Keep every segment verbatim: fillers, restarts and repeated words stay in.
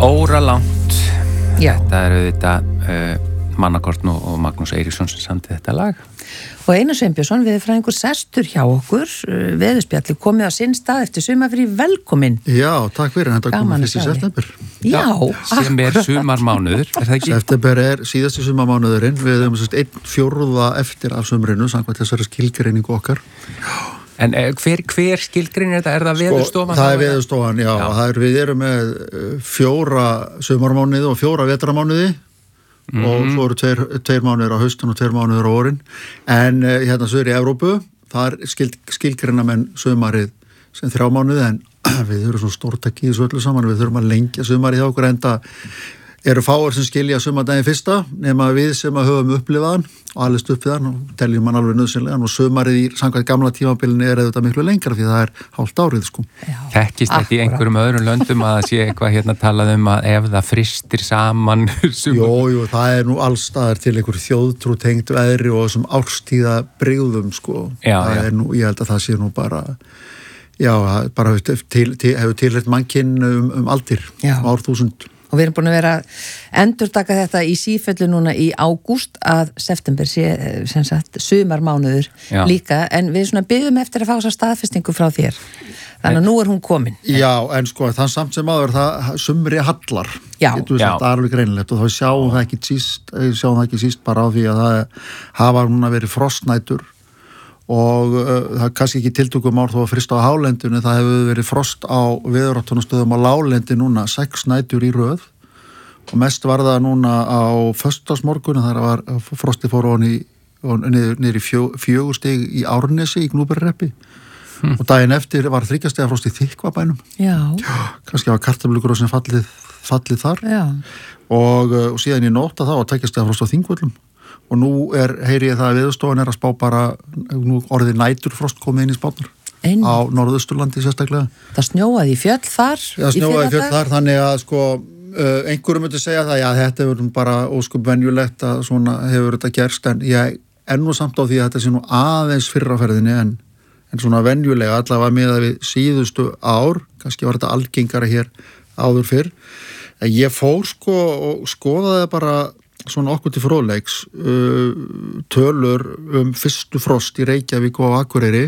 Óralangt. Já. Þetta er auðvitað uh, Mannakorn og Magnús Eiríksson sem samdi þetta lag. Og Einar Sveinbjörnsson, veðurfræðingur sestur hjá okkur, veðurspjalli komið á sinn stað eftir sumarfrí, velkomin. Já, takk fyrir, þetta komið fyrst í september. Já, sem er sumarmánuður, er það ekki? September er síðasti sumarmánuðurinn, við höfum sérst einn fjórða eftir af sumrinu, samkvæmt þessari skilgreiningu okkar. En hver, hver skilgreinir þetta? Er það veðurstofan? Sko, það er veðurstofan, já. já. Það er, við erum með fjóra sumarmánuði og fjóra vetrarmánuði. Mm-hmm. Og svo eru tveir, tveir mánuður á haustun og tveir mánuður á vorin en uh, hérna svo er í Evrópu þar skil, skilgreina menn sumarið sem þrjá mánuði en við erum svo stórtæki í þessu öllu saman við þurfum að lengja sumarið hjá okkur enda eru fáir sem skilja sumardaginn fyrsta nema við sem að höfum upplifaðan og alveg stuppið og teljum hann alveg nöðsynlegan og sumarið í samkvæmt gamla tímabilinu er auðvitað miklu lengra því það er hálft árið sko. Þekkist þetta í einhverjum öðrum löndum að það sé eitthvað hérna talað um að ef það fristir saman Jú, jú, það er nú allstaðar til einhver þjóðtrú tengt veðri og þessum árstíða brigðum sko. Já, það já. er nú, ég held að það sé nú bara já, bara hefur til, til, tilhætt mannkinn um, um aldir árþúsund Og við erum búin að vera endurtaka þetta í sífellu núna í ágúst að september sé sem sagt sumarmánuður Já. líka en við svona byggðum eftir að fá þessa staðfestingu frá þér. Þannig að nú er hún komin. Já, en sko það samt sem aður það sumri hallar. Já. Getur við sagt alveg greinilegt og þá sjáum það ekki síst, sjáum það ekki síst bara á því að það hafa núna verið frostnætur og uh, það er kannski ekki tiltökum ár þó að frista á hálendinu, það hefur verið frost á veðuráttunastöðum á lálendi núna sex nætur í röð og mest var það núna á föstudagsmorgun þar var frosti fór honi niður í fjö, fjögur stig í Árnesi í Gnúpverjarhreppi hm. og daginn eftir var þriggja stiga frost í Þykkvabænum. Já. Já, kannski var kartöflugrót sem fallið, fallið þar Já. og, og síðan í nótt að það var tveggja stiga frost á Þingvöllum. Og nú er, heyri ég það að Veðurstofan er að spá bara, nú orðið næturfrost komið inn í spánar Einn. á Norðausturlandi sérstaklega. Það snjóaði í fjöll þar? Já, snjóaði í fjöll þar, þannig að sko, uh, einhverjum myndi segja það, já, þetta hefur bara óskup venjulegt að svona hefur þetta gerst, en ég er nú samt á því að þetta sé nú aðeins fyrraferðinni, en, en svona venjulega allavega með að við síðustu ár, kannski var þetta algengara hér áður fyrr, en ég fór sko og skoðaði bara svona okkur til fróðleiks uh, tölur um fyrstu frost í Reykjavík og Akureyri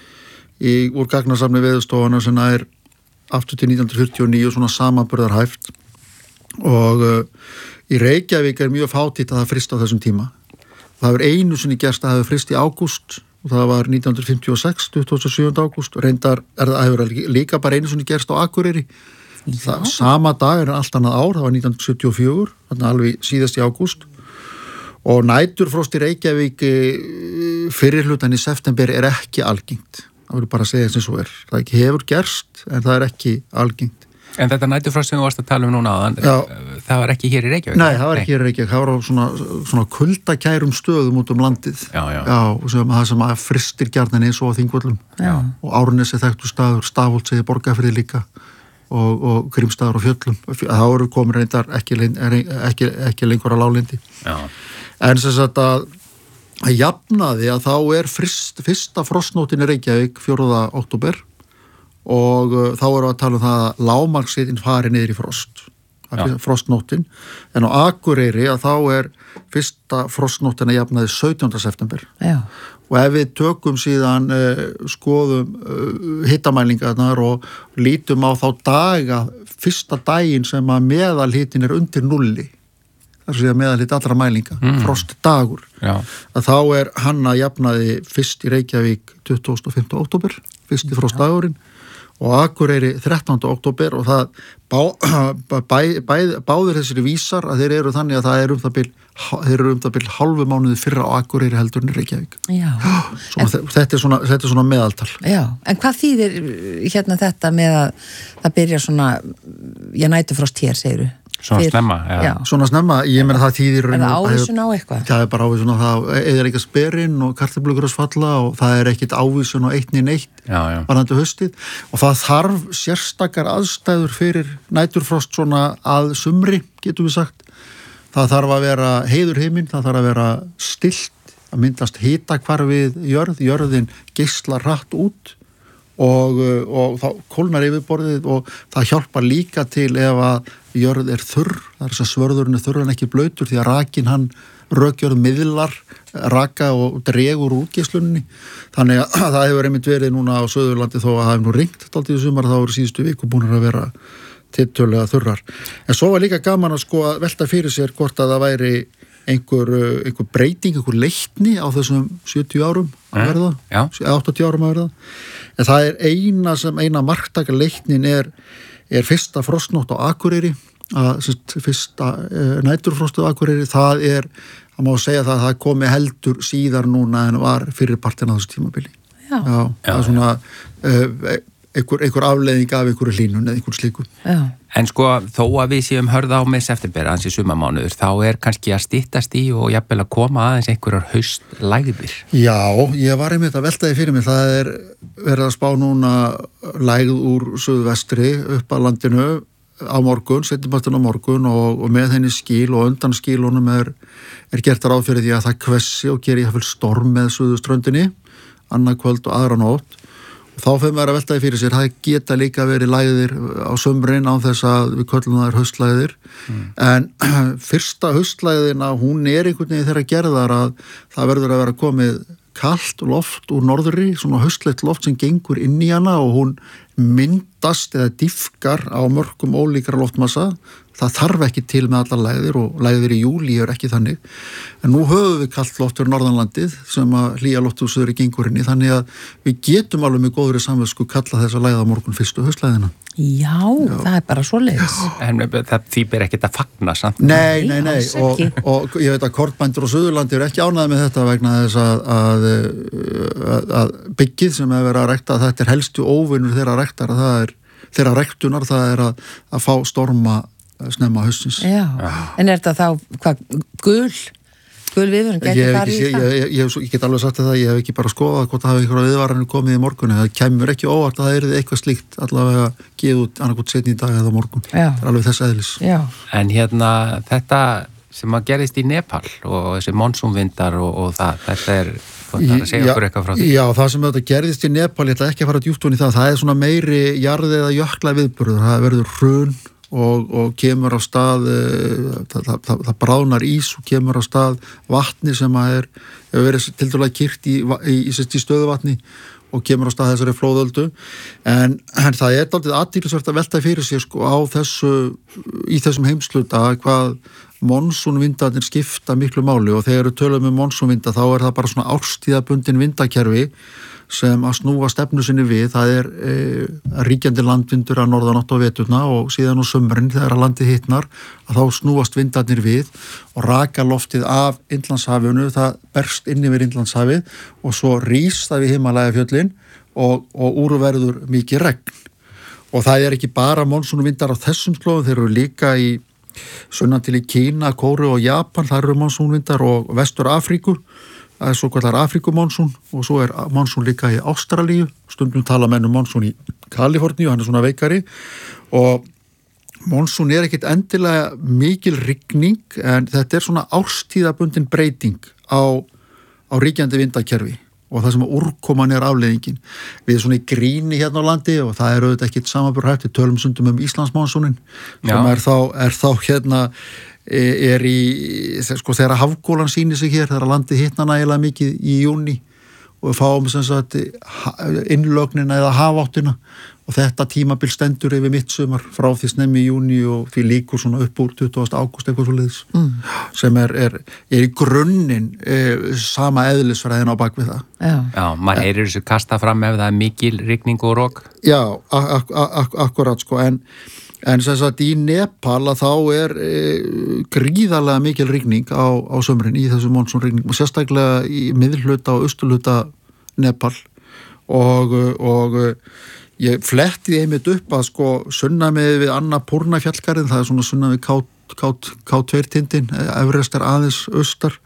í úr gagnasafni Veðurstofana sem er aftur til nítján hundruð fjörutíu og níu svona samanburðarhæft og uh, í Reykjavík er mjög fátítt að það frist á þessum tíma. Það hefur einu sinni gerst að það hefur frist í ágúst og það var nítján hundruð fimmtíu og sex, tuttugasta og sjöunda ágúst og reyndar er það hefur líka bara einu sinni gerst á Akureyri. Það, sama dag er allt annað ár, það var nítján hundruð sjötíu og fjögur, þannig alveg síðast í ágúst og næturfrost í Reykjavík fyrir hlutan í september er ekki algengt, það verður bara að segja sem svo er, það ekki hefur gerst en það er ekki algengt. En þetta næturfrost sem þú varst að tala um núna áðan, það var ekki hér í Reykjavík? Nei, það var ekki hér í Reykjavík, það var á svona, svona kuldakærum stöðum út um landið já, já. Já, sem, það sem að fristir gjarnan eins og á Þingvöllum og Árnesi þekktu staður, Stafholt segir Borgarfirði líka og, og Grímsstaðar og Fjöllum þá eru komin reyndar ekki, ekki, ekki lengur á lálendi en sem sagt að að jafnaði að þá er frist, fyrsta frostnótin í Reykjavík fjórða október og uh, þá erum við að tala um það að lágmarkshitin fari niður í frost frostnótin en á Akureyri að þá er fyrsta frostnótin að jafnaði sautjánda september Já. Og ef við tökum síðan uh, skoðum uh, hittamælingarnar og lítum á þá daga, fyrsta daginn sem að meðalhitin er undir nulli, þar sé að meðalhit allra mælinga, mm. frostdagur, Já. Að þá er hann að jafnaði fyrst í Reykjavík tuttugasta og fimmta október, fyrst í frostdagurinn og Akureyri þrettánda október og það bá, bæ, bæ, báðir þessari vísar að þeir eru þannig að það er um það bil, þeir eru um það bil hálfu mánuði fyrra á Akureyri heldur en í Reykjavík. Já. Svona, en, þetta, er svona, þetta er svona meðaltal. Já, en hvað þýðir hérna þetta með að það byrja svona, ég næturfrost hér, segiru? Svona Fyr, snemma, já. já. Svona snemma, ég meina það þýðir... Er það ávísun á eitthvað? Það er bara ávísun á það, eða ekki sperinn og kartöflugrósfalla og það er ekkit ávísun á eitt né neitt varðandi haustið og það þarf sérstakar aðstæður fyrir næturfrost svona að sumri, getum við sagt. Það þarf að vera heiður heiminn, það þarf að vera stillt, að myndast hitakvarfið jörð, jörðin geislar hratt út og, og þá kólnar yfirborðið og það hjálpar líka til ef að jörð er þurr, það er þess að svörðurinn er þurr en ekki blautur því að rakin hann rökjörð miðlar raka og dregur úr útgeislunni þannig að það hefur einmitt verið núna á Suðurlandi þó að það hefur nú ringt dálítið í sumar þá eru síðustu viku búin að vera tiltölulega þurrar. En svo var líka gaman að sko að velta fyrir sér hvort að það væri einhver, einhver breyting, einhver leikni á þessum sjötíu árum að verða, ja. áttatíu árum að verða. En það er eina sem, eina marktaka leiknin er, er fyrsta frostnótt á Akureyri, að sérst, fyrsta uh, næturfrostuð á Akureyri, það er, það má segja það að það komi heldur síðar núna en var fyrirpartin á þessu tímabili. Já. Já, það er svona uh, einhver, einhver afleiðing af einhverju hlínun eða einhver slíku. Já. En sko, þó að við séum hörða á með september, aðeins í sumarmánuður, þá er kannski að styttast í og jafnvel að koma aðeins einhverjar haustlægðir. Já, ég var einmitt að velta því fyrir mig, það er verið að spá núna lægð úr suðvestri upp að landinu á morgun, seinnipartinn á morgun og, og með henni skíl og undan skílunum er, er gert ráð fyrir því að það hvessi og geri jafnvel storm með suðuströndinni, annað kvöld og aðra nótt. Þá fyrir maður að velta því fyrir sér, það geta líka verið lægðir á sömrin á þess að við köllum það er haustlægðir mm. en fyrsta haustlægðina hún er einhvern veginn þeirra gerðar að það verður að vera komið kalt loft úr norðri, svona haustleitt loft sem gengur inn í hana og hún myndast eða dýfkar á mörgum ólíkra loftmassa. Það þarf ekki til með allar lægðir og lægðir í júlí er ekki þannig. En nú höfum við kalt loft fyrir norðanlandið sem að hlýja lofthúsur í gengurinni þannig að við getum alveg með góðri samvisku kalla þessa lægða morgun fyrstu haustlægðina. Já, Já, það er bara svoleiðis. En það þýpir ekkert að fagna samt. Nei, nei, nei. Og, og ég veit að kornbændur á Suðurlandi eru ekki ánægði með þetta vegna þess að, að, að, að byggið sem hefur verið að rekta, þetta er helstu óvinur þeirra rektar, það er, þeirra rektunar, það er að, að fá storma snemma haustins. Já, en er þetta þá hvað, gul? Gul viðvörun, gæti farið í það? Ég, ég, ég get alveg sagt það, ég hef ekki bara skoðað hvort það hafi einhverja viðvaranir komið í morgun, það kemur ekki óvart að það er eitthvað slíkt allavega geið út annarkot setni í dag eða morgun. Já. Það er alveg þess eðlis. Já. En hérna, þetta sem að gerist í Nepal og þessi monsúnvindar og, og það, þetta er, það er að segja okkur eitthvað frá því. Já, það sem þetta gerist í Nepal, ég ætla ekki að fara djúpt ofan í það, það er svona meiri jarð eða jökla viðburður, það verður hrun Og, og kemur á stað það, það, það, það bráðnar ís og kemur á stað vatni sem að er hefur verið til dæla kýrt í, í, í, í stöðuvatni og kemur á stað þessari flóðöldu en, en það er dálítið athyglisvert að velta fyrir sér sko á þessu í þessum heimsluta hvað monsúnvindarnir skipta miklu máli og þegar við tölum um monsúnvinda þá er það bara svona árstíðabundin vindakerfi sem að snúa stefnu sinni við, það er e, ríkjandi landvindur að norðanátt á veturna og síðan á sömurinn þegar að landið hittnar að þá snúast vindarnir við og raka loftið af Indlandshafinu, það berst inn yfir Indlandshafið og svo rís það við Himalajafjöllin og, og úrverður mikið regn og það er ekki bara monsúnvindar á þessum slóðum, þeir eru líka í sunnan til í Kína, Kóru og Japan, það eru monsúnvindar og Vestur Afríku það er svo kallar Afríkumonsún og svo er monsún líka í Ástralíu, stundum tala menn um monsún í Kaliforníu, hann er svona veikari og monsún er ekkit endilega mikil rigning en þetta er svona árstíðabundin breyting á, á ríkjandi vindakerfi og það sem að úrkoman er afleiðingin. Við svona í gríni hérna á landi og það er auðvitað ekkit samanburðhæft, við tölum stundum um Íslandsmonsúnin sem er þá, er þá hérna er í, sko þegar hafgólan sýnir sig hér, þegar landið hittna nægilega mikið í júni og við fáum sem sagt innlögnina eða hafáttina og þetta tímabil stendur yfir mitt sumar frá því snemmi í júni og því líkur svona upp úr tuttugasta ágúst eitthvað svo leiðis mm. sem er, er, er í grunninn e, sama eðlisfræðin á bakvið það. Já, Já maður heyrir þessu kasta fram ef það er mikil rigning og rok. Já, ak ak ak akkurat sko en En sem sagt í Nepal að þá er e, gríðarlega mikil rigning á, á sömrin í þessu monsúnrigning og sérstaklega í miðluta og austurluta Nepal og, og ég fletti einmitt upp að sko sunna með við Annapurna fjallgarðin, það er svona sunna við K tvö tindin, Everest er aðeins austar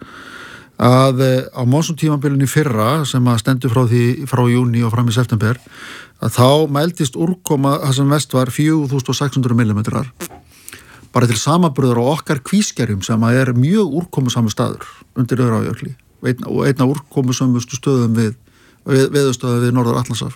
að á monsúntímabilinu fyrra sem að stendur frá því frá júni og fram í september að þá mældist úrkoma það sem vest var fjögur þúsund sex hundruð millimetrar bara til samanburðar á okkar Kvískerjum sem að er mjög úrkomusamur staður undir Öræfajökli og einna úrkomusamustu stöðum við, við veðurstöðu við Norður Atlantshaf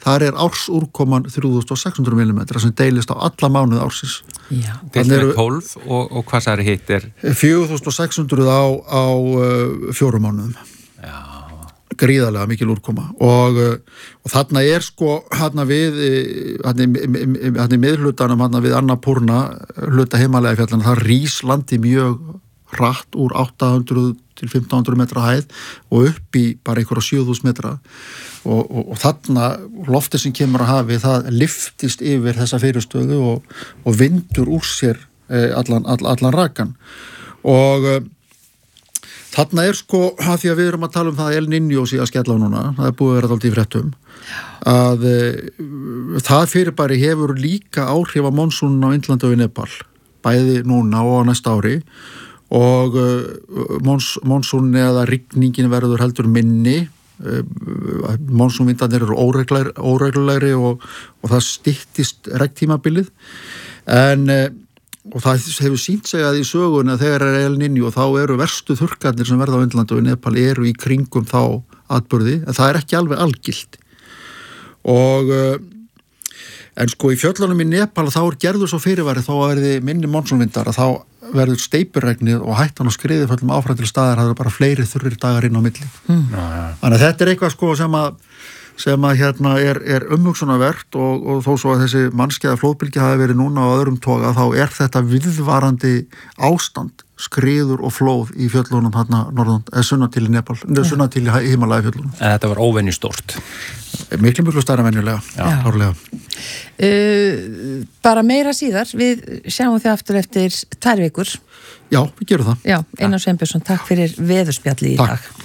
þar er ársúrkoman þrjú þúsund sex hundruð millimetrar sem deilist á alla mánuð ársins. Já. Deilt með tólf og, og hvað særi hitt er? fjögur þúsund sex hundruð á, á uh, fjórum mánuðum. Já. Gríðarlega mikil úrkoma og, og þarna er sko þarna við þarna í miðhlutanum þarna við Annapurna hluta Himalaya fjallana, það rís landi mjög hratt úr átta hundruð til fimmtán hundruð metra hæð og upp í bara einhverja sjö þúsund metra og, og, og þarna loftið sem kemur að hafi það lyftist yfir þessa fyrirstöðu og, og vindur úr sér allan, allan, allan rakan og þarna er sko, að því að við erum að tala um það að El Niño sé að skella á núna, það er búið að vera dálítið í fréttum, að e, það fyrirbæri hefur líka áhrif á monsúnun á Indlandi og í Nepal, bæði núna og á næsta ári og e, mons, monsúnun eða rigningin verður heldur minni, e, monsúnvindarnir eru óreglulegri, óreglulegri og, og það styttist regntímabilið, en e, og það hefur sýnt sig að í sögunni að þegar er El Niño og þá eru verstu þurrkarnir sem verða á Indlandi og í Nepal eru í kringum þá atburði, en það er ekki alveg algilt og en sko í fjöllunum í Nepal þá er gerður svo fyrirværi þá að verði minni monsúnvindar að þá verður steypurregnið og hættan og skriðiföllum áfram til staðar það eru bara fleiri þurrir dagar inn á milli mm. Þannig að þetta er eitthvað sko sem að sem að hérna er, er umhugsunarvert og, og þó svo að þessi mannskeiða flóðbylgja hafi verið núna á öðrum toga þá er þetta viðvarandi ástand, skriður og flóð í fjöllunum hérna norðan, eða sunnan til í Nepal, eða sunnan til í Himalaya fjöllunum. En þetta var óvenju stórt. Miklu, miklu stærra venjulega, klárlega. Uh, bara meira síðar, við sjáum þið aftur eftir tvær vikur. Já, við gerum það. Já, Einar Sveinbjörnsson, takk fyrir veðurspjalli í dag.